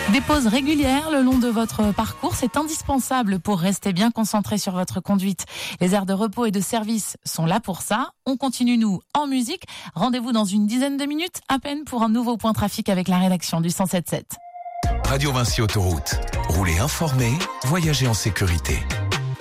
Des pauses régulières le long de votre parcours, c'est indispensable pour rester bien concentré sur votre conduite. Les aires de repos et de service sont là pour ça. On continue, nous, en musique. Rendez-vous dans une dizaine de minutes à peine pour un nouveau point trafic avec la rédaction du 107.7. Radio Vinci Autoroute. Roulez informé, voyagez en sécurité.